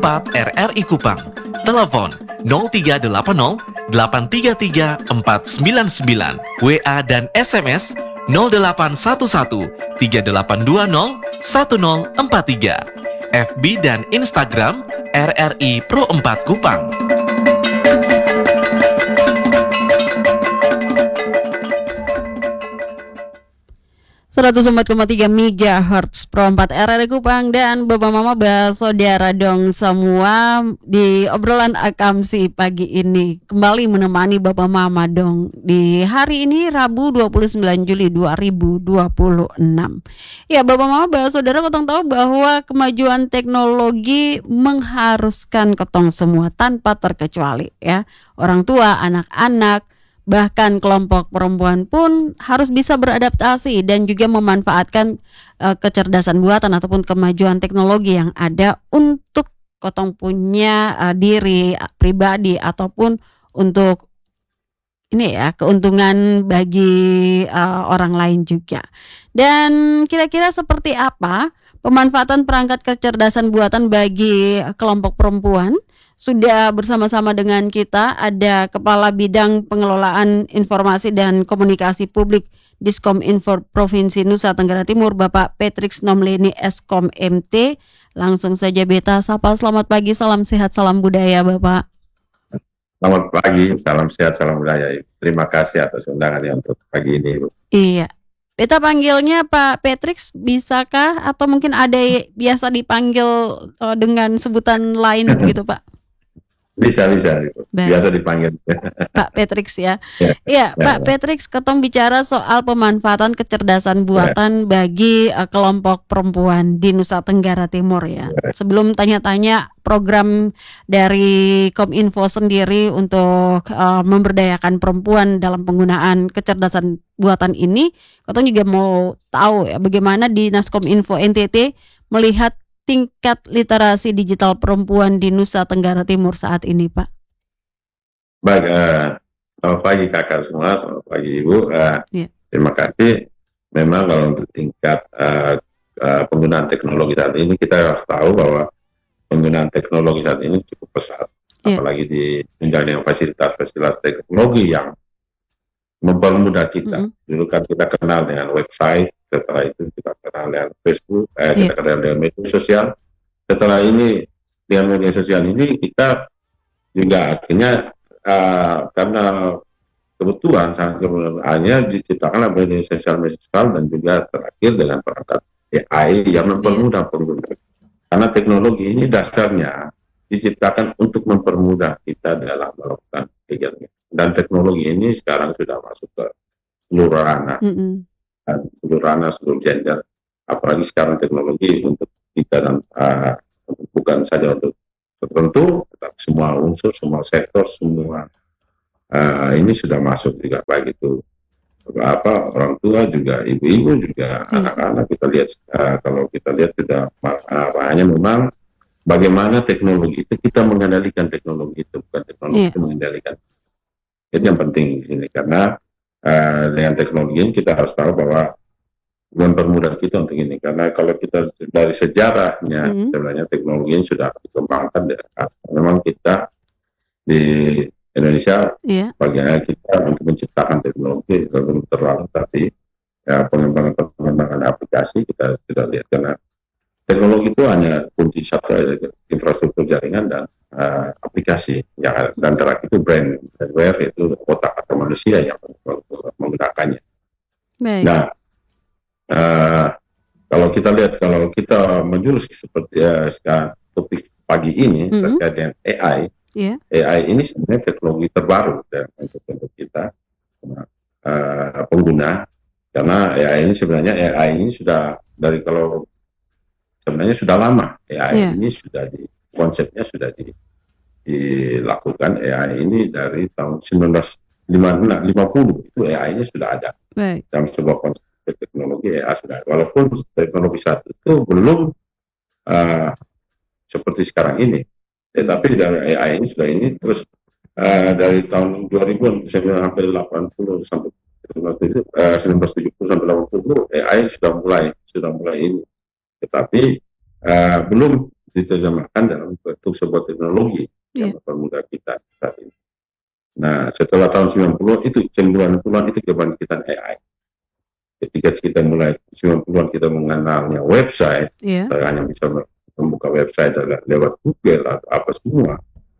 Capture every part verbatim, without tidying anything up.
empat R R I Kupang. Telepon nol tiga delapan nol delapan tiga tiga empat sembilan sembilan. W A dan S M S nol delapan satu satu tiga delapan dua nol satu nol empat tiga. F B dan Instagram R R I Pro empat Kupang. seratus empat koma tiga megahertz Pro empat R R I Kupang. Dan Bapak Mama Saudara dong semua, di obrolan Akamsi pagi ini kembali menemani Bapak Mama dong di hari ini Rabu dua puluh sembilan Juli dua ribu dua puluh enam. Ya Bapak Mama Saudara, kotong tahu bahwa kemajuan teknologi mengharuskan kotong semua tanpa terkecuali ya, orang tua, anak-anak, bahkan kelompok perempuan pun harus bisa beradaptasi dan juga memanfaatkan uh, kecerdasan buatan ataupun kemajuan teknologi yang ada untuk kotong punya uh, diri uh, pribadi ataupun untuk ini ya, keuntungan bagi uh, orang lain juga. Dan kira-kira seperti apa pemanfaatan perangkat kecerdasan buatan bagi kelompok perempuan? Sudah bersama-sama dengan kita ada Kepala Bidang Pengelolaan Informasi dan Komunikasi Publik Diskominfo Provinsi Nusa Tenggara Timur, Bapak Patrick Nomleni Eskom M T. Langsung saja beta sapa, selamat pagi, salam sehat, salam budaya Bapak. Selamat pagi, salam sehat, salam budaya. Terima kasih atas undangannya untuk pagi ini, Bu. Iya, beta panggilnya Pak Patrick, bisakah atau mungkin ada biasa dipanggil uh, dengan sebutan lain begitu Pak? Bisa, bisa. Biasa dipanggil Pak Patrick ya. Ya, ya Pak ya. Patrick, ketong bicara soal pemanfaatan kecerdasan buatan ya. bagi uh, kelompok perempuan di Nusa Tenggara Timur ya. ya. Sebelum tanya-tanya program dari Kominfo sendiri untuk uh, memberdayakan perempuan dalam penggunaan kecerdasan buatan ini, ketong juga mau tahu ya bagaimana Dinas Kominfo N T T melihat tingkat literasi digital perempuan di Nusa Tenggara Timur saat ini, Pak. Baik, uh, selamat pagi kakak semua, selamat pagi Ibu. Uh, yeah. Terima kasih. Memang kalau untuk tingkat uh, uh, penggunaan teknologi saat ini, kita harus tahu bahwa penggunaan teknologi saat ini cukup pesat, yeah. apalagi di dengan fasilitas-fasilitas teknologi yang mempermudah kita. Mm-hmm. Dulu kan kita kenal dengan website, setelah itu kita kenal dengan Facebook, eh, yeah. kita kenal dengan media sosial. Setelah ini dengan media sosial ini kita juga akhirnya uh, karena kebutuhan sangat hanya diciptakan media sosial media sosial dan juga terakhir dengan perangkat A I yang mempermudah yeah. pengguna. Karena teknologi ini dasarnya diciptakan untuk mempermudah kita dalam melakukan kegiatan. Dan teknologi ini sekarang sudah masuk ke seluruh ranah, mm-hmm. dan seluruh ranah, seluruh gender. Apalagi sekarang teknologi untuk kita dan uh, bukan saja untuk tertentu, tetapi semua unsur, semua sektor, semua uh, ini sudah masuk juga, baik itu apa orang tua juga, ibu-ibu juga, mm-hmm. anak-anak. Kita lihat uh, kalau kita lihat sudah uh, hanya memang bagaimana teknologi itu kita mengendalikan teknologi itu, bukan teknologi yeah. itu mengendalikan. Itu yang penting di sini, karena uh, dengan teknologi ini kita harus tahu bahwa mempermudah kita untuk ini, karena kalau kita dari sejarahnya mm-hmm. sebenarnya teknologi ini sudah dikembangkan. Memang kita di Indonesia yeah. bagian kita untuk menciptakan teknologi belum terlalu, tapi ya, pengembangan pengembangan aplikasi kita sudah lihat, karena teknologi itu hanya kunci satu, infrastruktur jaringan dan uh, aplikasi yang ada, dan terakhir itu brandware, yaitu otak atau manusia yang menggunakannya. Baik. Nah, uh, kalau kita lihat, kalau kita menjurus seperti uh, topik pagi ini mm-hmm. terkait dengan A I, yeah. A I ini sebenarnya teknologi terbaru ya, untuk untuk kita uh, pengguna, karena A I ini sebenarnya A I ini sudah dari kalau sebenarnya sudah lama A I yeah. ini sudah di konsepnya sudah di, dilakukan. A I ini dari tahun sembilan belas lima puluh itu A I-nya sudah ada. Baik. Dalam sebuah konsep teknologi A I sudah ada. Walaupun teknologi saat itu belum uh, seperti sekarang ini, tetapi dari A I ini sudah ini terus uh, dari tahun dua ribuan sampai delapan puluh sampai sembilan belas tujuh puluh sampai delapan puluh A I sudah mulai sudah mulai ini. Tetapi uh, belum diterjemahkan dalam bentuk sebuah teknologi yang Iya. mempermudah kita saat ini. Nah, setelah tahun sembilan puluh itu sembilan puluhan itu kebangkitan A I. Ketika kita mulai sembilan puluhan kita mengenalnya website, Iya. kita hanya bisa membuka website lewat Google atau apa semua.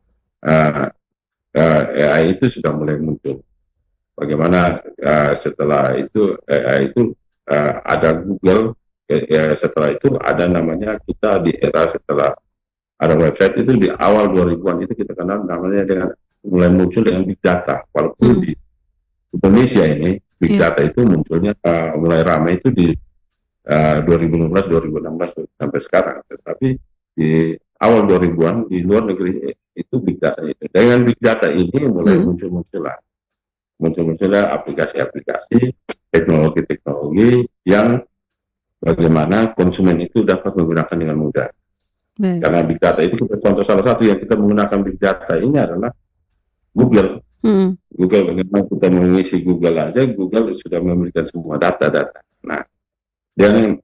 Uh, uh, A I itu sudah mulai muncul. Bagaimana uh, setelah itu A I itu uh, ada Google, ya, setelah itu ada namanya kita di era setelah ada website itu di awal dua ribuan itu kita kenal namanya dengan mulai muncul dengan big data. Walaupun hmm. di Indonesia ini big yeah. data itu munculnya uh, mulai ramai itu di uh, dua ribu lima belas dua ribu enam belas sampai sekarang. Tetapi di awal dua ribuan di luar negeri itu big data itu. Dengan big data ini mulai hmm. muncul-munculan muncul-munculnya aplikasi-aplikasi teknologi-teknologi yang bagaimana konsumen itu dapat menggunakan dengan mudah. Baik. Karena big data itu kita contoh salah satu yang kita menggunakan big data ini adalah Google. Hmm. Google, bagaimana kita mengisi Google aja, Google sudah memberikan semua data-data. Nah, dan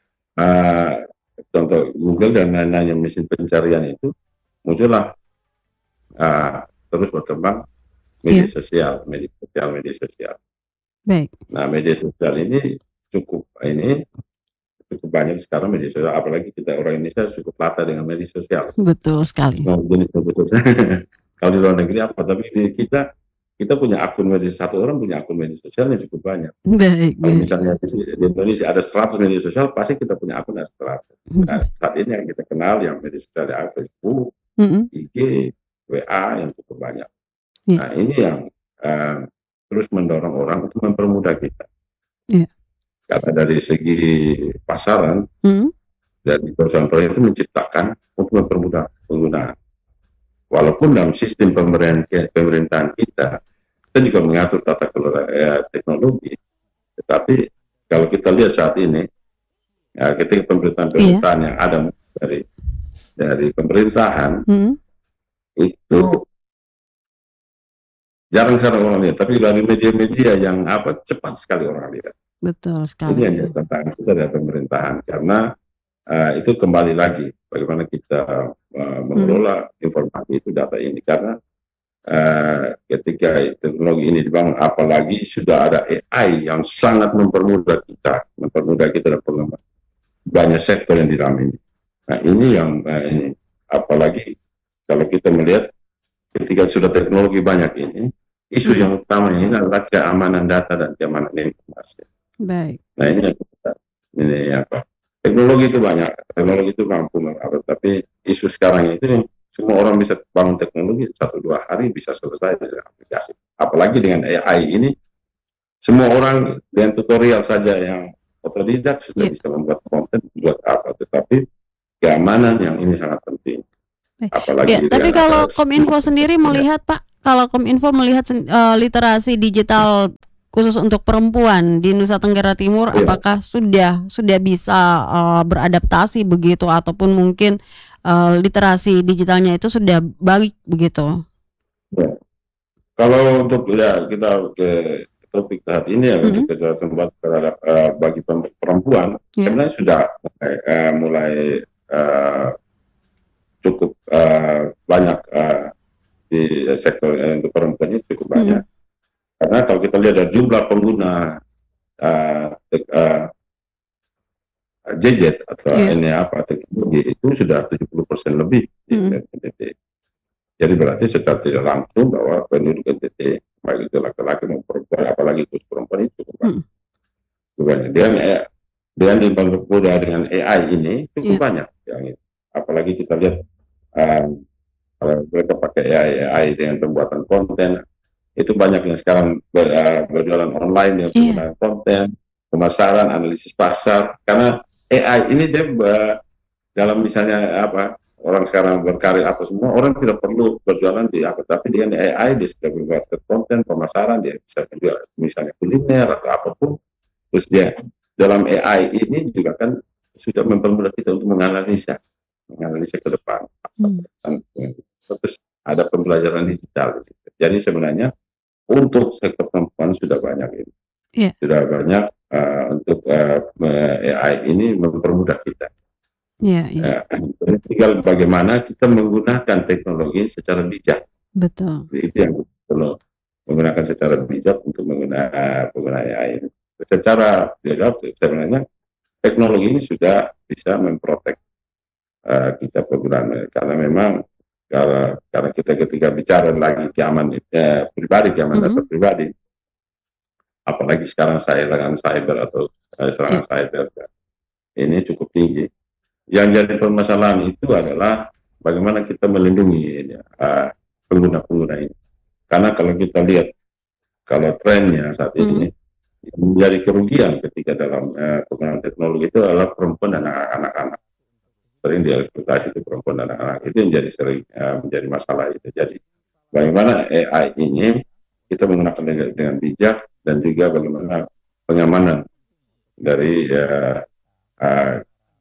uh, contoh Google dan lain-lain mesin pencarian itu muncullah uh, terus berkembang media yeah. sosial, media sosial, media sosial. Baik. Nah, media sosial ini cukup ini cukup banyak sekarang media sosial, apalagi kita orang Indonesia cukup rata dengan media sosial. Betul sekali. Nah, jenis media sosial. Kalau di luar negeri apa? Tapi di kita kita punya akun media, satu orang punya akun media sosialnya cukup banyak. Baik. Kalau baik. Misalnya di, di Indonesia ada seratus media sosial, pasti kita punya akun ada seratus. Nah, saat ini yang kita kenal yang media sosial ada Facebook, mm-hmm. I G, W A yang cukup banyak. Yeah. Nah, ini yang uh, terus mendorong orang untuk mempermudah kita. Yeah. Karena dari segi pasaran, mm-hmm. dari perusahaan-perusahaan itu menciptakan untuk mempermudah penggunaan. Walaupun dalam sistem pemerintahan, pemerintahan kita, kita juga mengatur tata kelola eh, teknologi. Tetapi kalau kita lihat saat ini, ya, ketika pemerintahan-pemerintahan yeah. yang ada dari dari pemerintahan, mm-hmm. itu jarang sekali orang lihat, tapi dari media-media yang apa cepat sekali orang lihat. Betul sekali. Ini yang tantangan kita dari pemerintahan, karena uh, itu kembali lagi bagaimana kita uh, mengelola hmm. informasi itu, data ini, karena uh, ketika teknologi ini dibangun, apalagi sudah ada A I yang sangat mempermudah kita, mempermudah kita dalam pengembangan banyak sektor yang di dalam ini. Nah, ini yang uh, ini, apalagi kalau kita melihat ketika sudah teknologi banyak ini, isu hmm. yang utama ini adalah keamanan data dan keamanan informasi. Baik. Nah, ini yang kita, ini apa? Teknologi itu banyak, teknologi itu mampu apa, tapi isu sekarang itu semua orang bisa bangun teknologi satu dua hari bisa selesai dengan aplikasi. Apalagi dengan A I ini, semua orang dengan tutorial saja yang otodidak sudah yeah. bisa membuat konten, buat apa? Tetapi keamanan yang ini sangat penting. Apalagi ya, tapi kalau Kominfo sendiri melihat Pak, kalau Kominfo melihat uh, literasi digital khusus untuk perempuan di Nusa Tenggara Timur, ya. Apakah sudah sudah bisa uh, beradaptasi begitu, ataupun mungkin uh, literasi digitalnya itu sudah baik begitu? Ya. Kalau untuk ya kita ke topik saat ini ya, mm-hmm. kejahatan terhadap uh, bagi perempuan, ya. Sebenarnya sudah uh, mulai uh, cukup uh, banyak uh, di sektor uh, untuk perempuan ini cukup banyak. Hmm. Karena kalau kita lihat dari jumlah pengguna uh, uh, gadget atau yeah. ini apa teknologi itu sudah tujuh puluh persen lebih di hmm. N T T. Jadi berarti secara tidak langsung bahwa penduduk N T T baik itu laki-laki maupun perempuan, apalagi khusus perempuan itu cukup banyak. Hmm. Dengan dengan dipermudah dengan A I ini cukup yeah. banyak yang itu. Apalagi kita lihat um, kalau mereka pakai A I, A I dengan pembuatan konten, itu banyak yang sekarang ber, uh, berjualan online yang menggunakan yeah. konten, pemasaran, analisis pasar. Karena A I ini dia uh, dalam misalnya apa orang sekarang berkarir apa semua, orang tidak perlu berjualan di apa, tapi dengan A I dia sudah berbuat konten, pemasaran, dia bisa menjual misalnya kuliner atau apapun. Terus dia dalam A I ini juga kan sudah mempermudah kita untuk menganalisa. menganalisa ke depan, hmm. terus ada pembelajaran digital. Jadi sebenarnya untuk sektor perempuan sudah banyak ini, yeah. sudah banyak uh, untuk uh, A I ini mempermudah kita. Iya, iya. Ya, tinggal bagaimana kita menggunakan teknologi secara bijak. Betul. Itu yang perlu menggunakan secara bijak untuk menggunakan penggunaan A I ini. Secara tidak sebenarnya teknologi ini sudah bisa memprotek uh, kita penggunaan, karena memang kalau karena kita ketika bicara lagi keamanan eh, pribadi, keamanan data Mm-hmm. pribadi, apalagi sekarang saya dengan cyber atau uh, serangan Yeah. cyber ini cukup tinggi. Yang jadi permasalahan itu adalah bagaimana kita melindungi uh, pengguna-pengguna ini. Karena kalau kita lihat, kalau trennya saat ini, mm-hmm. menjadi kerugian ketika dalam uh, penggunaan teknologi itu adalah perempuan dan anak-anak. Sering dieksploitasi itu perempuan dan anak-anak. Itu yang jadi sering uh, menjadi masalah itu. Jadi bagaimana A I ini kita menggunakan dengan, dengan bijak, dan juga bagaimana pengamanan dari uh, uh,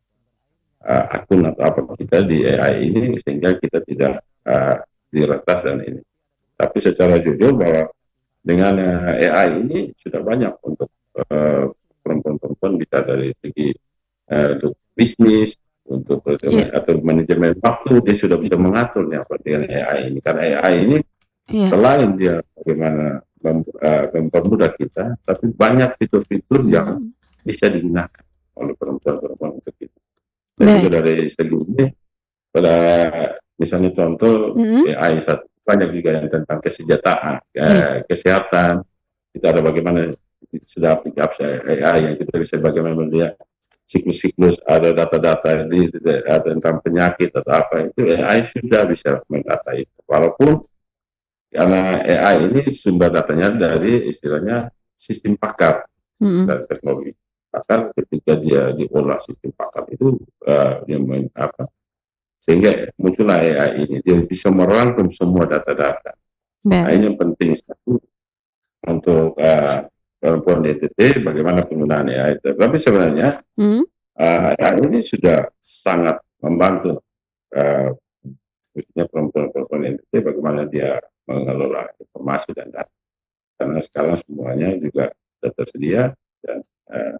Uh, akun atau apa kita di A I ini, sehingga kita tidak uh, diretas dan ini. Tapi secara jujur bahwa dengan uh, A I ini sudah banyak untuk uh, perempuan-perempuan, bisa dari segi uh, untuk bisnis, untuk yeah. atau manajemen waktu, dia sudah bisa mengaturnya dengan A I ini. Karena A I ini yeah. selain dia bagaimana mem, uh, mempermudah kita, tapi banyak fitur-fitur mm. yang bisa digunakan oleh perempuan-perempuan untuk itu. Dan juga dari segi ini, pada misalnya contoh mm-hmm. A I satu, banyak juga yang tentang kesejahteraan, mm. kesehatan. Itu ada bagaimana sudah aplikasi A I yang kita bisa bagaimana melihat siklus-siklus, ada data-data di tentang penyakit atau apa, itu A I sudah bisa mendata itu. Walaupun karena A I ini sumber datanya dari istilahnya sistem pakar mm-hmm. dari teknologi. Pakar, ketika dia diolah sistem pakar itu uh, dia main apa, sehingga muncullah A I ini, dia bisa merangkum semua data-data. Nah, ini yang penting satu untuk uh, perempuan D T T, bagaimana penggunaan A I itu. Tapi sebenarnya hmm. uh, A I ini sudah sangat membantu uh, khususnya perempuan-perempuan D T T, bagaimana dia mengelola informasi dan data. Karena sekarang semuanya juga sudah tersedia, dan uh,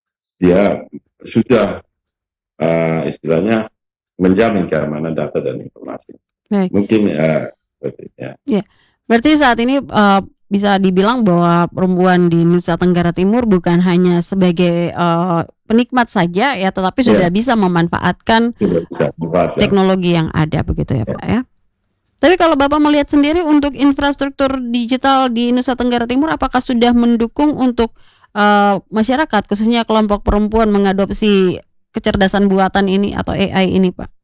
dia sudah uh, istilahnya menjamin keamanan data dan informasi. Baik. Mungkin uh, ya. Ya, berarti saat ini uh, bisa dibilang bahwa perempuan di Nusa Tenggara Timur bukan hanya sebagai uh, penikmat saja ya, tetapi sudah ya. bisa memanfaatkan bisa, teknologi yang ada, begitu ya, ya Pak ya. Tapi kalau Bapak melihat sendiri untuk infrastruktur digital di Nusa Tenggara Timur, apakah sudah mendukung untuk Uh, masyarakat, khususnya kelompok perempuan, mengadopsi kecerdasan buatan ini atau A I ini, Pak?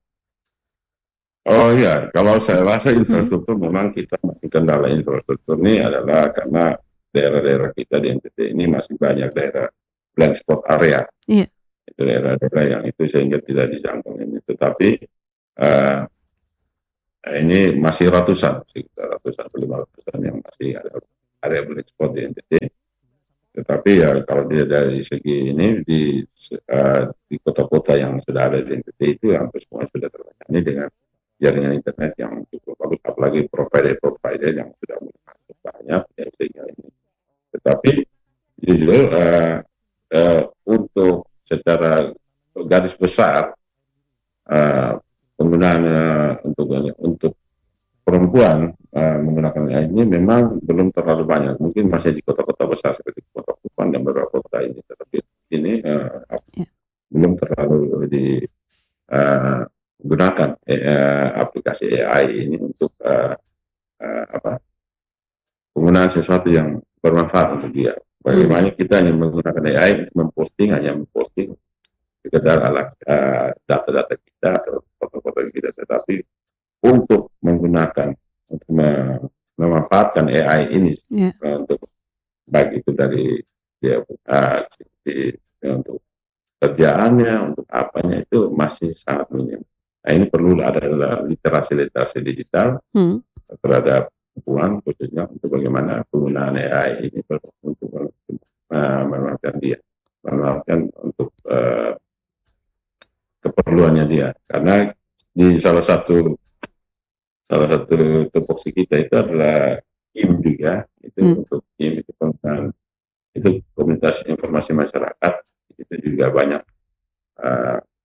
Oh iya, kalau saya rasa infrastruktur hmm. memang kita masih kendala infrastruktur ini adalah karena daerah-daerah kita di N T T ini masih banyak daerah blank spot area. Iya. Itu daerah-daerah yang itu sehingga tidak dijangkau ini. Tetapi uh, ini masih ratusan, sekitar ratusan atau lima ratusan yang masih ada area blank spot di N T T. Tetapi ya kalau dia dari segi ini di uh, di kota-kota yang sudah ada di N T T itu hampir semua sudah terlayani dengan jaringan internet yang cukup bagus, apalagi provider-provider yang sudah masuk banyak ya, sehingga ini. Tetapi jujur uh, uh, untuk secara garis besar uh, penggunaan uh, untuk untuk perempuan uh, menggunakan A I ini memang belum terlalu banyak. Mungkin masih di kota-kota besar seperti kota Kupang dan beberapa kota ini, tetapi ini uh, yeah. belum terlalu digunakan uh, uh, aplikasi A I ini untuk uh, uh, apa penggunaan sesuatu yang bermanfaat untuk dia. Bagaimana hmm. kita hanya menggunakan A I memposting, hanya memposting sekedar alat uh, data-data kita atau foto-foto kita, tetapi untuk menggunakan, untuk memanfaatkan A I ini yeah. uh, untuk baik itu dari dia uh, di, ya, untuk kerjaannya, untuk apanya itu masih sangat minim. Nah, ini perlu ada literasi-literasi digital hmm. terhadap perempuan, khususnya untuk bagaimana penggunaan A I ini untuk uh, memanfaatkan dia, memanfaatkan untuk uh, keperluannya dia. Karena di salah satu salah satu tupoksi kita itu adalah K I M juga, itu hmm. untuk K I M itu tentang itu komunitas informasi masyarakat, itu juga banyak uh,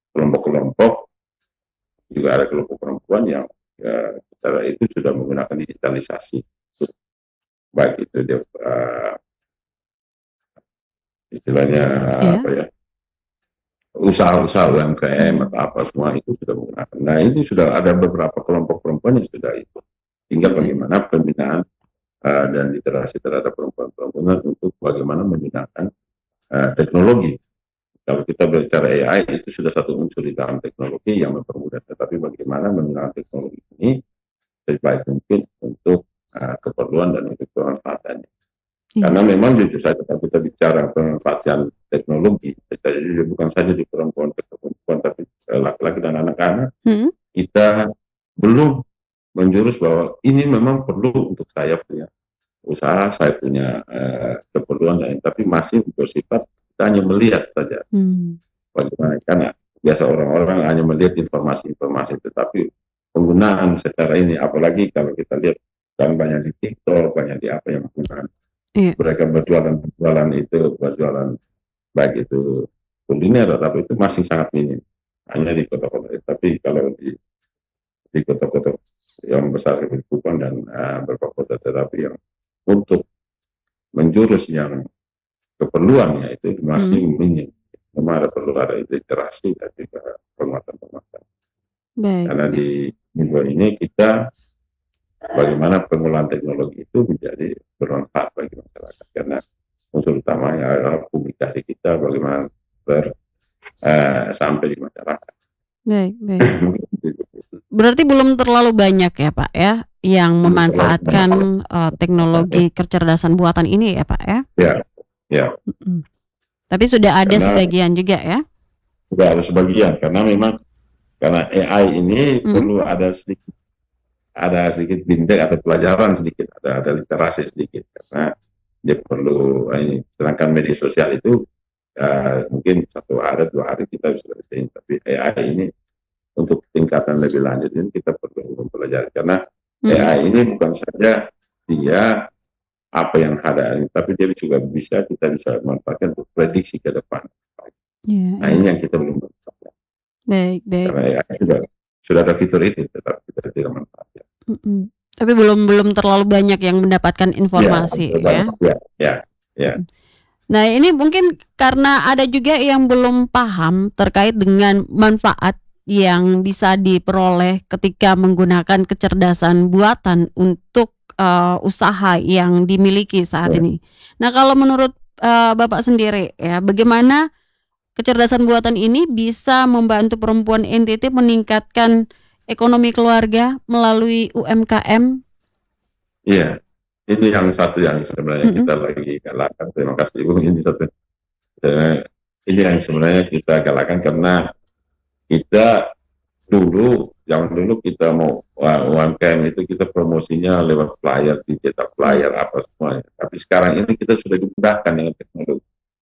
kelompok-kelompok, juga ada kelompok perempuan yang ya, secara itu sudah menggunakan digitalisasi, baik itu dia uh, istilahnya Iya. apa ya, usaha-usaha U M K M Hmm. atau apa semua itu sudah menggunakan. Nah itu sudah ada beberapa kelompok perempuan yang sudah itu. Tinggal Baik. bagaimana pembinaan uh, dan literasi terhadap perempuan-perempuan untuk bagaimana menggunakan uh, teknologi. Kalau kita berbicara A I itu sudah satu unsur di dalam teknologi yang mempermudah. Tetapi bagaimana menggunakan teknologi ini sebaik mungkin untuk uh, keperluan dan untuk pemanfaatannya. Iya. Karena memang jujur saja kalau kita bicara pemanfaatan teknologi, kita jujur bukan saja di perempuan perempuan tapi uh, laki-laki dan anak-anak, Hmm. kita belum menjurus bahwa ini memang perlu untuk saya punya usaha, saya punya uh, keperluan lain, tapi masih bersifat kita hanya melihat saja. Hmm. Bagaimana? Karena biasa orang-orang hanya melihat informasi-informasi, tetapi penggunaan secara ini, apalagi kalau kita lihat kan banyak di TikTok, banyak di apa yang menggunakan, Iya. mereka berjualan-berjualan itu, berjualan baik itu kuliner, tapi itu masih sangat minim, hanya di kota-kota. Tapi kalau di di kota-kota yang besar bukan dan uh, beberapa kota, tetapi yang untuk menjurus yang keperluannya itu masih Hmm. minim. Memang ada perlu ada literasi dan juga penguatan-penguatan. Baik. Karena Baik. di minggu ini kita bagaimana penggunaan teknologi itu menjadi bermanfaat bagi masyarakat. Karena unsur utamanya adalah publikasi kita bagaimana ter uh, sampai di masyarakat. Baik. Baik. Berarti belum terlalu banyak ya Pak ya yang memanfaatkan uh, teknologi kecerdasan buatan ini ya Pak ya? Ya, ya. Mm-mm. Tapi sudah ada Karena sebagian juga ya? sudah ada sebagian, karena memang karena A I ini Mm. perlu ada sedikit ada sedikit bimbing atau pelajaran sedikit, ada ada literasi sedikit, karena dia perlu ini. Sedangkan media sosial itu uh, mungkin satu hari dua hari kita bisa bersaing, tapi A I ini untuk tingkatan lebih lanjut ini kita perlu mempelajari, karena Mm. A I ini bukan saja dia apa yang ada, tapi dia juga bisa kita bisa manfaatkan untuk prediksi ke depan. Yeah, Nah yeah. ini yang kita belum manfaatkan. Baik, baik. Karena A I sudah sudah ada fitur itu, tetapi kita tidak manfaatkan. Mm-mm. Tapi belum belum terlalu banyak yang mendapatkan informasi ya. Ya, ya, ya. Nah ini mungkin karena ada juga yang belum paham terkait dengan manfaat yang bisa diperoleh ketika menggunakan kecerdasan buatan untuk uh, usaha yang dimiliki saat Ya. ini. Nah kalau menurut uh, Bapak sendiri ya, bagaimana kecerdasan buatan ini bisa membantu perempuan N T T meningkatkan ekonomi keluarga melalui U M K M? Iya, ini yang satu yang sebenarnya Mm-mm. kita lagi galakkan. Terima kasih Ibu. Ini satu. Dan ini yang sebenarnya kita galakkan karena kita dulu, yang dulu kita mau uh, U M K M itu kita promosinya lewat flyer, dicetak flyer apa semuanya. Tapi sekarang ini kita sudah dimudahkan dengan teknologi.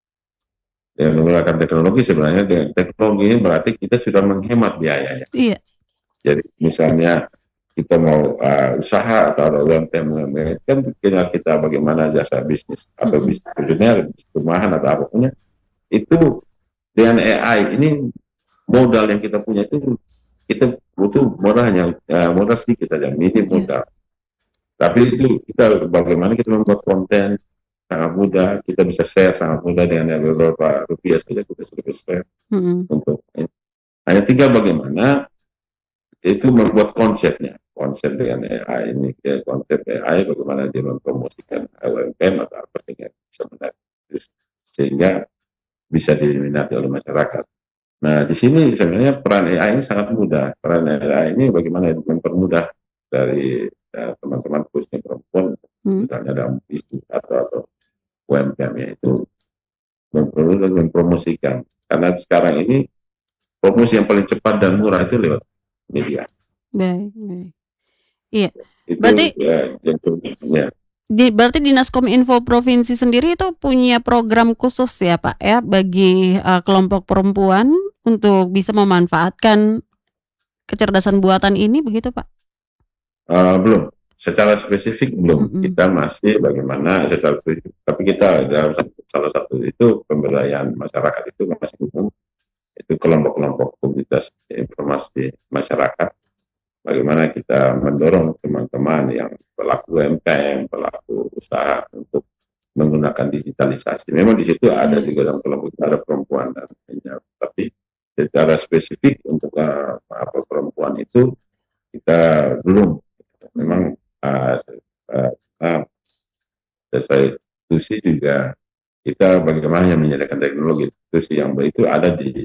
Dengan menggunakan teknologi sebenarnya dengan teknologi ini berarti kita sudah menghemat biayanya. Iya. Jadi misalnya kita mau uh, usaha atau ada U M K M kan tinggal kita bagaimana jasa bisnis atau Mm-mm. bisnis kuliner, bisnis rumahan atau apapun itu dengan A I ini modal yang kita punya itu kita butuh modal hanya uh, modal sedikit saja, minim Iya. modal. Tapi itu kita bagaimana kita membuat konten sangat mudah, kita bisa share sangat mudah dengan beberapa rupiah saja kita sudah bisa share. Mm-mm. Untuk ini. Hanya tinggal bagaimana itu membuat konsepnya, konsep dengan A I ini, ya, konsep A I bagaimana dia mempromosikan U M K M atau apa sehingga bisa menarik, sehingga bisa diminati oleh masyarakat. Nah di sini sebenarnya peran A I ini sangat mudah. Peran A I ini bagaimana mempermudah dari uh, teman-teman khususnya perempuan, Mm. misalnya dalam bisnis atau atau U M K M itu mempermudah mempromosikan. Karena sekarang ini promosi yang paling cepat dan murah itu lewat media. Baik, baik. Iya. Itu Berarti ya, ya. di berarti Dinas Kominfo Provinsi sendiri itu punya program khusus ya Pak ya bagi uh, kelompok perempuan untuk bisa memanfaatkan kecerdasan buatan ini begitu Pak? Uh, belum. Secara spesifik belum. Mm-mm. Kita masih bagaimana secara spesifik. Tapi kita dalam satu, salah satu itu pemberdayaan masyarakat itu masih umum. itu kelompok-kelompok komunitas informasi masyarakat, bagaimana kita mendorong teman-teman yang pelaku U M K M, pelaku usaha untuk menggunakan digitalisasi. Memang di situ ada Iya. juga dalam kelompok ada perempuan dan lainnya, tapi secara spesifik untuk uh, apa perempuan itu kita belum. Memang uh, uh, uh, sesuai institusi juga kita bagaimana yang menyediakan teknologi institusi yang baik itu ada di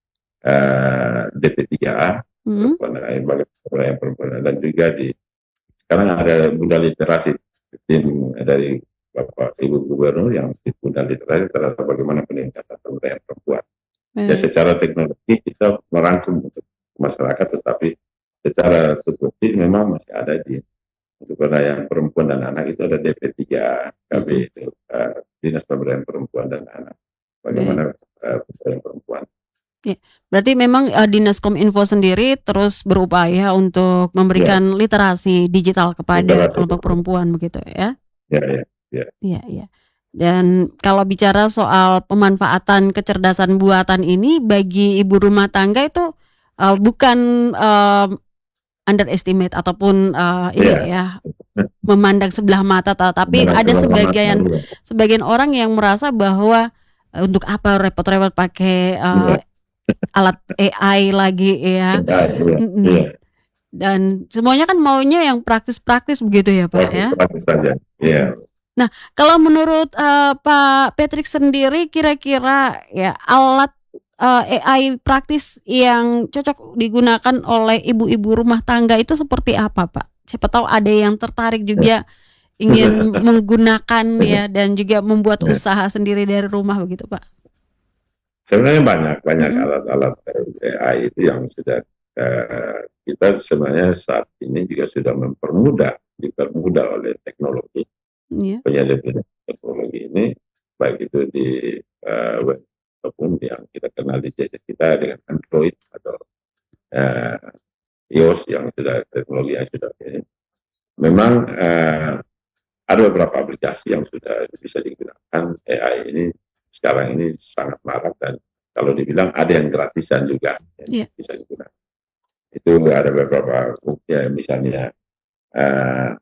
uh, D P tiga A Hmm. perempuan perempuan dan juga di sekarang ada Bunda Literasi tim dari Bapak Ibu Gubernur yang di Bunda Literasi terhadap bagaimana peningkatan pemberdayaan perempuan. Ya secara teknologi kita merangkum untuk masyarakat, tetapi secara tupoksi memang masih ada di untuk pemberdayaan perempuan dan anak itu ada D P tiga K B mm-hmm. itu uh, Dinas Pemberdayaan Perempuan dan Anak. Bagaimana uh, pemberdayaan perempuan? Ya, berarti memang uh, Dinas Kominfo sendiri terus berupaya untuk memberikan ya. literasi digital kepada literasi kelompok itu. Perempuan begitu ya? Ya, ya, ya. Iya, iya. Dan kalau bicara soal pemanfaatan kecerdasan buatan ini bagi ibu rumah tangga itu uh, bukan uh, underestimate ataupun uh, ini yeah. ya memandang sebelah mata, tapi memandang ada sebagian mata, sebagian orang yang merasa bahwa uh, untuk apa repot-repot pakai uh, yeah. alat A I lagi ya. Yeah, yeah, yeah. Dan semuanya kan maunya yang praktis-praktis begitu ya Pak praktis, ya. Praktis saja. Iya. Yeah. Nah, kalau menurut uh, Pak Patrick sendiri kira-kira ya alat uh, A I praktis yang cocok digunakan oleh ibu-ibu rumah tangga itu seperti apa, Pak? Siapa tahu ada yang tertarik juga ingin menggunakan ya dan juga membuat usaha sendiri dari rumah begitu, Pak. Sebenarnya banyak banyak hmm. alat-alat A I itu yang sudah uh, kita sebenarnya saat ini juga sudah mempermudah dipermudah oleh teknologi. Yeah. Penyediaan teknologi ini baik itu di uh, web ataupun yang kita kenal di gadget kita dengan Android atau uh, iOS yang sudah teknologi yang sudah ini. Memang uh, ada beberapa aplikasi yang sudah bisa digunakan A I ini sekarang ini sangat marak dan kalau dibilang ada yang gratisan juga yang yeah. bisa digunakan. Itu ada beberapa bukti ya, misalnya uh,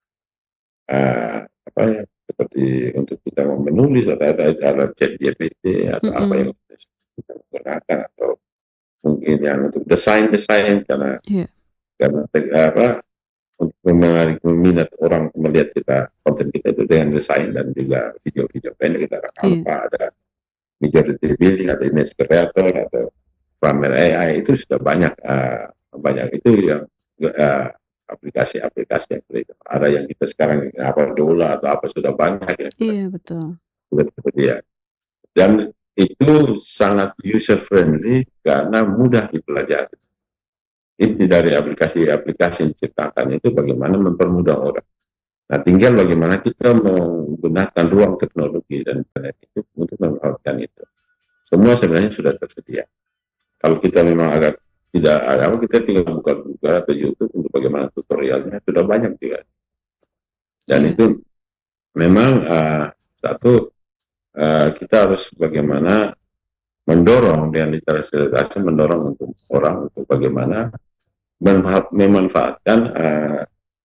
uh, apa ya seperti untuk kita mau menulis atau ada, ada chat G P T atau mm-hmm. apa yang kita gunakan atau mungkin yang untuk desain-desain karena yeah. karena apa untuk menarik minat orang melihat kita konten kita itu dengan desain dan juga video-video pendek kita yeah. apa ada Midjourney building atau image creator atau kamera A I itu sudah banyak uh, banyak itu yang uh, aplikasi-aplikasi yang ada yang kita sekarang apa dola atau apa sudah banyak ya. Iya betul. Sudah tersedia. Dan itu sangat user friendly karena mudah dipelajari. Inti dari aplikasi-aplikasi yang diciptakan itu bagaimana mempermudah orang. Nah tinggal bagaimana kita menggunakan ruang teknologi dan internet itu untuk memanfaatkan itu. Semua sebenarnya sudah tersedia. Kalau kita memang agak tidak apa kita tinggal buka Google atau YouTube untuk bagaimana tutorialnya sudah banyak juga dan hmm. itu memang uh, satu uh, kita harus bagaimana mendorong dengan literasi mendorong untuk orang untuk bagaimana memanfaat, memanfaatkan uh,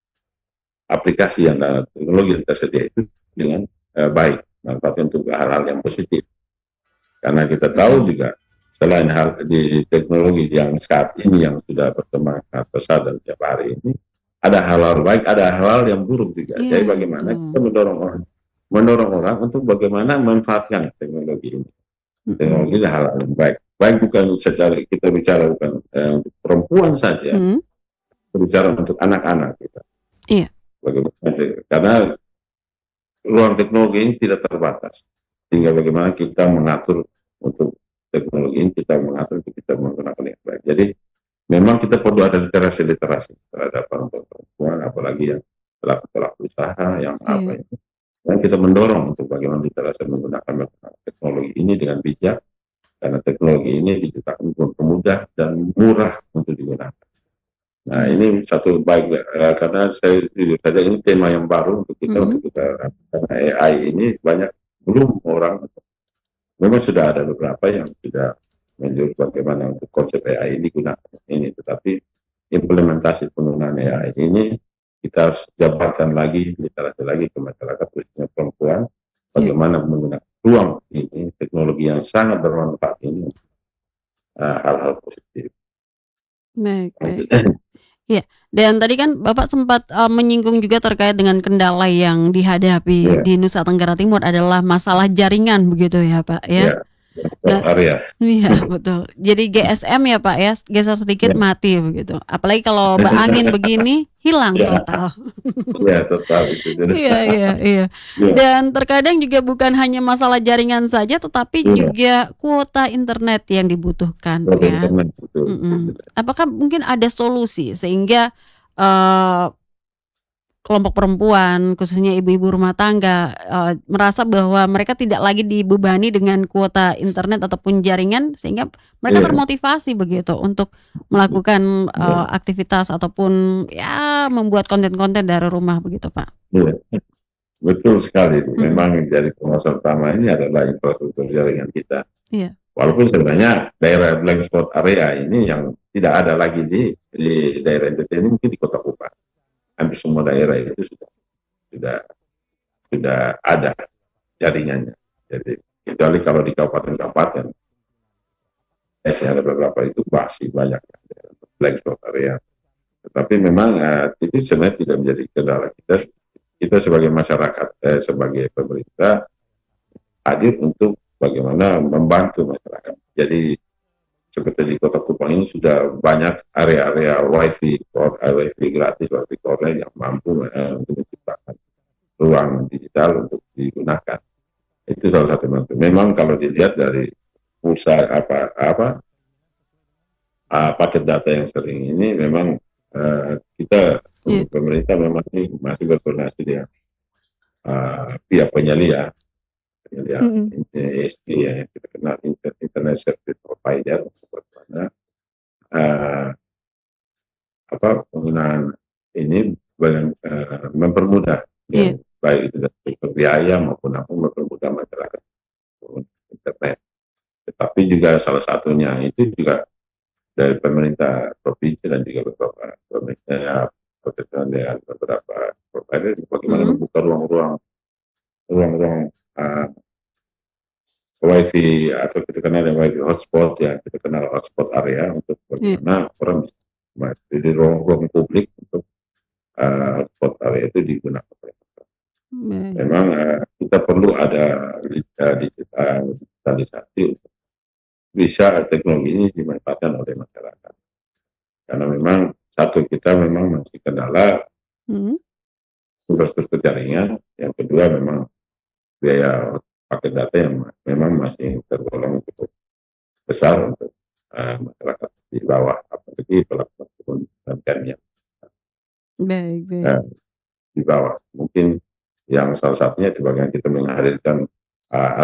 aplikasi yang uh, teknologi yang tersedia itu dengan uh, baik manfaatkan untuk hal-hal yang positif karena kita tahu juga selain hal di teknologi yang saat ini yang sudah berkembang sangat pesat dan setiap hari ini ada hal-hal baik, ada hal-hal yang buruk juga. Yeah. Jadi bagaimana mm. kita mendorong orang, mendorong orang untuk bagaimana memanfaatkan teknologi ini. Mm. Teknologi adalah hal yang baik. Baik bukan secara kita bicara bukan eh, untuk perempuan saja, mm. bicara untuk anak-anak kita. Iya. Yeah. Bagaimana? Karena ruang teknologi ini tidak terbatas. Tinggal bagaimana kita mengatur untuk teknologi ini kita mengatur kita menggunakan yang baik. Jadi memang kita perlu ada literasi-literasi terhadap perempuan, apalagi yang pelaku-pelaku usaha yang hmm. apa itu. Dan kita mendorong untuk bagaimana literasi menggunakan teknologi ini dengan bijak, karena teknologi ini diciptakan untuk mudah dan murah untuk digunakan. Nah ini satu baik uh, karena saya jujur saja ini tema yang baru untuk kita hmm. untuk kita karena A I ini banyak belum orang. Memang sudah ada beberapa yang sudah menjurus bagaimana untuk konsep A I digunakan ini, tetapi implementasi penggunaan A I ini kita harus jabarkan lagi, literasi lagi ke masyarakat khususnya perempuan, bagaimana menggunakan ruang ini, teknologi yang sangat bermanfaat ini, uh, hal-hal positif. Baik, baik. Iya, dan tadi kan Bapak sempat uh, menyinggung juga terkait dengan kendala yang dihadapi Yeah. di Nusa Tenggara Timur adalah masalah jaringan begitu ya Pak ya. Yeah. Nah, area. Iya betul. Jadi G S M ya Pak ya, geser sedikit Yeah. mati begitu. Apalagi kalau angin begini hilang Yeah. total. Iya total itu. Iya iya iya. Yeah. Dan terkadang juga bukan hanya masalah jaringan saja, tetapi Yeah. juga kuota internet yang dibutuhkan Kuota ya. internet, betul. Mm-mm. Apakah mungkin ada solusi sehingga uh, kelompok perempuan, khususnya ibu-ibu rumah tangga, uh, merasa bahwa mereka tidak lagi dibebani dengan kuota internet ataupun jaringan, sehingga mereka Iya. termotivasi begitu untuk melakukan uh, aktivitas ataupun ya membuat konten-konten dari rumah begitu Pak. Iya. Betul sekali. Mm-mm. Memang jadi penguasa utama ini adalah infrastruktur jaringan kita. Iya. Walaupun sebenarnya daerah blank spot area ini yang tidak ada lagi di, di daerah N T T ini mungkin di Kota Kupang. Hampir semua daerah itu sudah sudah sudah ada jaringannya. Jadi kecuali kalau di kabupaten-kabupaten, eh, ada beberapa itu masih banyak blank spot area. Tetapi memang uh, itu sebenarnya tidak menjadi kendala kita. Kita sebagai masyarakat, eh, sebagai pemerintah hadir untuk bagaimana membantu masyarakat. Jadi seperti di Kota Kupang ini sudah banyak area-area wifi, wifi gratis, wifi corner yang mampu eh, untuk menciptakan ruang digital untuk digunakan. Itu salah satu bentuk. Memang kalau dilihat dari pusat apa apa uh, paket data yang sering ini, memang uh, kita yeah. pemerintah memang masih berkoordinasi dengan uh, pihak penyelia. Ya, mm-hmm. I S P yang kita kenal Internet Service Provider, bagaimana uh, apa penggunaan ini bagian, uh, mempermudah, yeah. ya, baik itu dari biaya maupun apa mempermudah masyarakat internet. Tetapi juga salah satunya itu juga dari pemerintah provinsi dan juga beberapa pemerintah profesional dengan beberapa provider, bagaimana mm-hmm. membuka ruang-ruang ruang-ruang uh, wifi atau kita kenal dengan wifi hotspot, ya kita kenal hotspot area untuk bagaimana yeah. orang bisa di ruang-ruang publik untuk uh, hotspot area itu digunakan. Mm. Memang uh, kita perlu ada uh, digitalisasi untuk bisa teknologi ini dimanfaatkan oleh masyarakat. Karena memang satu kita memang masih kendala mm. infrastruktur jaringan, yang kedua memang biaya paket data yang memang masih tergolong cukup besar untuk uh, masyarakat di bawah, apalagi pelaku umkm-nya. Baik, baik. Uh, di bawah. Mungkin yang salah satunya itu bagian kita menghadirkan uh,